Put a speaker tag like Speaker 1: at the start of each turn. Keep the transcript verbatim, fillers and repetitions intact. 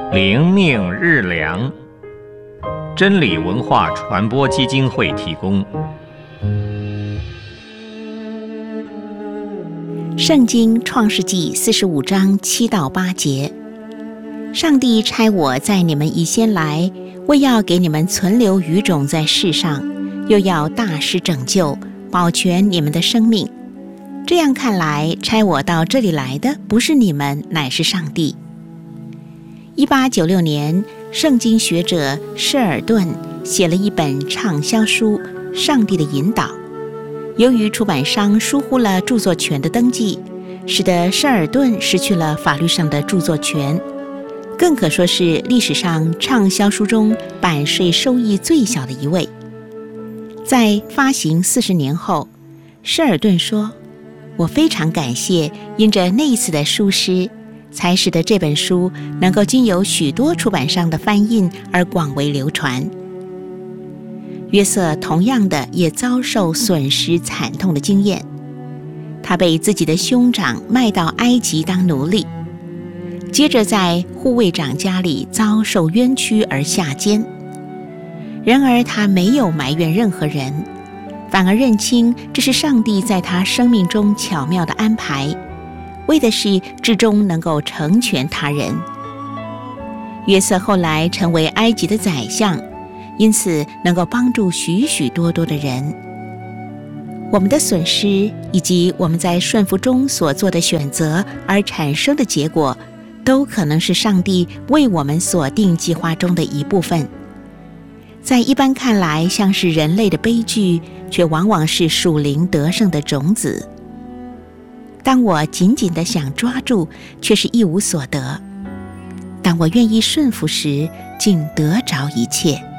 Speaker 1: 灵命日粮，真理文化传播基金会提供。
Speaker 2: 圣经创世纪四十五章七到八节，上帝差我在你们以先来，为要给你们存留余种在世上，又要大施拯救，保全你们的生命。这样看来，差我到这里来的不是你们，乃是上帝。一八九六年，圣经学者舍尔顿写了一本畅销书《上帝的引导》。由于出版商疏忽了著作权的登记，使得舍尔顿失去了法律上的著作权，更可说是历史上畅销书中版税收益最小的一位。在发行四十年后，舍尔顿说：“我非常感谢因着那一次的疏失，才使得这本书能够经由许多出版商的翻印而广为流传。”约瑟同样的也遭受损失惨痛的经验，他被自己的兄长卖到埃及当奴隶，接着在护卫长家里遭受冤屈而下监。然而他没有埋怨任何人，反而认清这是上帝在他生命中巧妙的安排，为的是至终能够成全他人。约瑟后来成为埃及的宰相，因此能够帮助许许多多的人。我们的损失以及我们在顺服中所做的选择而产生的结果，都可能是上帝为我们所定计划中的一部分。在一般看来像是人类的悲剧，却往往是属灵得胜的种子。当我紧紧地想抓住，却是一无所得；当我愿意顺服时，竟得着一切。